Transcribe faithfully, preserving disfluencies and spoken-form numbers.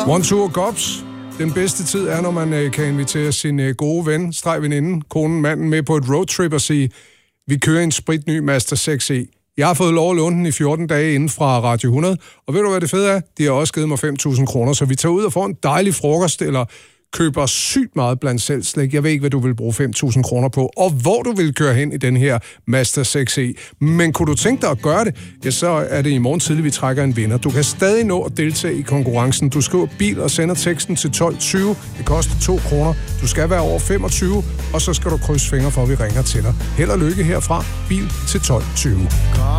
One Tour Gops. Den bedste tid er, når man øh, kan invitere sin øh, gode ven, stregveninden, konen, manden med på et roadtrip og sige, vi kører en spritny Mazda seks E. Jeg har fået lov at låne den i fjorten dage inden fra Radio hundrede, og ved du, hvad det fede er? De har også givet mig fem tusind kroner, så vi tager ud og får en dejlig frokost, eller køber sygt meget blandt selv slik. Jeg ved ikke, hvad du vil bruge fem tusind kroner på, og hvor du vil køre hen i den her Mazda seks E. Men kunne du tænke dig at gøre det, ja, så er det i morgen tidlig, vi trækker en vinder. Du kan stadig nå at deltage i konkurrencen. Du skriver bil og sender teksten til tolv tyve. Det koster to kroner. Du skal være over femogtyve, og så skal du krydse fingre for, at vi ringer til dig. Held og lykke herfra. Bil til tolv tyve.